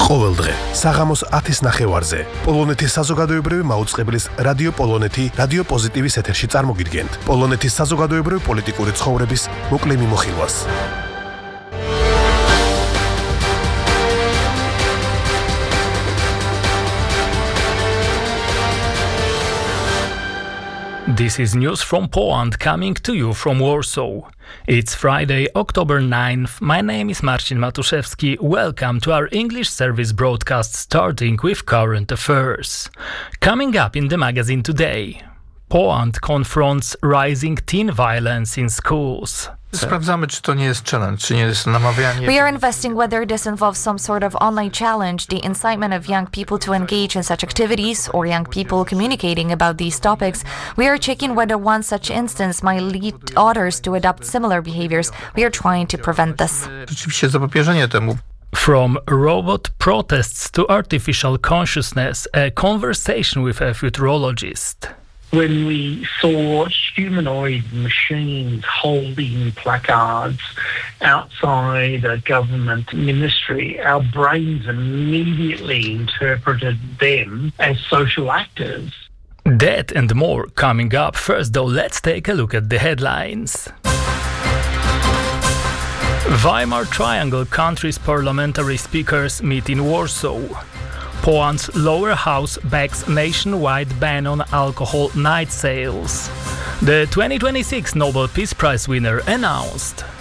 ყოველდღე საღამოს 10-ის ნახევარზე პოლონეთის საზოგადოებრივი მაუწყებლის რადიო პოლონეთი რადიო პოზიტივის ეთერში წარმოგიდგენთ პოლონეთის საზოგადოებრივი პოლიტიკური ცხოვრების მოკლე მიმოხილვას. This is news from Poland coming to you from Warsaw. It's Friday, October 9th. My name is Marcin Matuszewski. Welcome to our English service broadcast starting with current affairs. Coming up in the magazine today, Poland confronts rising teen violence in schools. Sprawdzamy, czy to nie jest challenge, czy nie jest namawianie. We are investigating whether this involves some sort of online challenge, the incitement of young people to engage in such activities, or young people communicating about these topics. We are checking whether one such instance might lead others to adopt similar behaviors. We are trying to prevent this. Rzeczywiście zapobieżenie temu. From robot protests to artificial consciousness, a conversation with a futurologist. When we saw humanoid machines holding placards outside a government ministry, our brains immediately interpreted them as social actors. That and more coming up. First, though, let's take a look at the headlines. Weimar Triangle countries' parliamentary speakers meet in Warsaw. Poland's lower house backs nationwide ban on alcohol night sales. The 2026 Nobel Peace Prize winner announced.